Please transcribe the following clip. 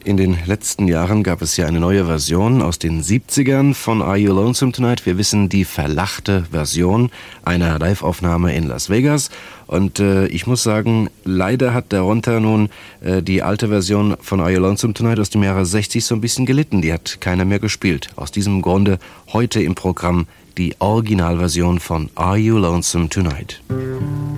In den letzten Jahren gab es ja eine neue Version aus den 70ern von Are You Lonesome Tonight? Wir wissen, die verlachte Version einer Live-Aufnahme in Las Vegas. Und ich muss sagen, leider hat darunter nun die alte Version von Are You Lonesome Tonight aus dem Jahre 60 so ein bisschen gelitten. Die hat keiner mehr gespielt. Aus diesem Grunde heute im Programm die Originalversion von Are You Lonesome Tonight?